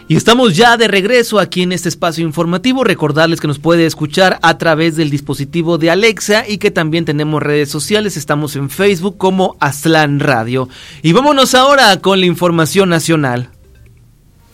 Y estamos ya de regreso aquí en este espacio informativo. Recordarles que nos puede escuchar a través del dispositivo de Alexa y que también tenemos redes sociales. Estamos en Facebook como Aztlán Radio. Y vámonos ahora con la información nacional.